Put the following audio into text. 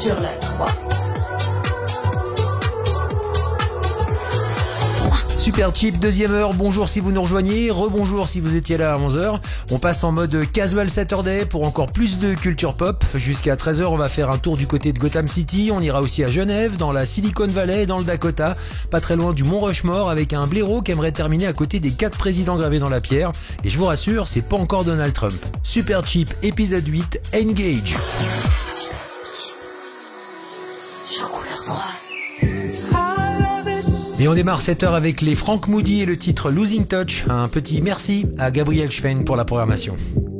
sur la 3. Super Cheap, deuxième heure, bonjour si vous nous rejoignez, rebonjour si vous étiez là à 11h. On passe en mode Casual Saturday pour encore plus de culture pop. Jusqu'à 13h, on va faire un tour du côté de Gotham City, on ira aussi à Genève, dans la Silicon Valley et dans le Dakota, pas très loin du Mont Rushmore, avec un blaireau qui aimerait terminer à côté des 4 présidents gravés dans la pierre. Et je vous rassure, c'est pas encore Donald Trump. Super Cheap, épisode 8, Engage. Sur couleur 3. Et on démarre cette heure avec les Frank Moody et le titre Losing Touch. Un petit merci à Gabriel Schwein pour la programmation.